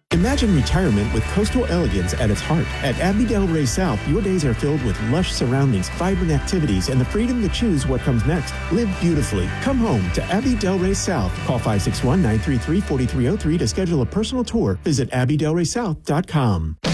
Imagine retirement with coastal elegance at its heart. At Abbey Delray South, your days are filled with lush surroundings, vibrant activities, and the freedom to choose what comes next. Live beautifully. Come home to Abbey Delray South. Call 561-933-4303 to schedule a personal tour. Visit abbeydelraysouth.com.